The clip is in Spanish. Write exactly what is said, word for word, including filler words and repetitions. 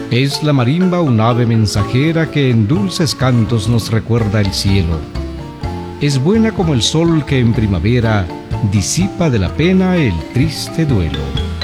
Es la marimba un ave mensajera que en dulces cantos nos recuerda el cielo. Es buena como el sol que en primavera disipa de la pena el triste duelo.